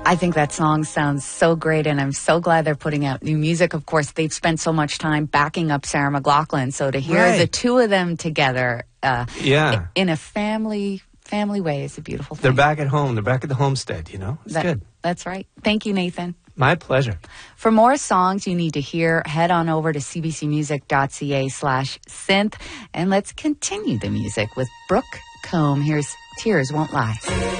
I think that song sounds so great, and I'm so glad they're putting out new music. Of course, they've spent so much time backing up Sarah McLachlan, so to hear the two of them together in a family way is a beautiful thing. They're back at home. They're back at the homestead, you know? It's good. That's right. Thank you, Nathan. My pleasure. For more songs you need to hear, head on over to cbcmusic.ca/synth, and let's continue the music with Brooke Combe. Here's Tears Won't Lie.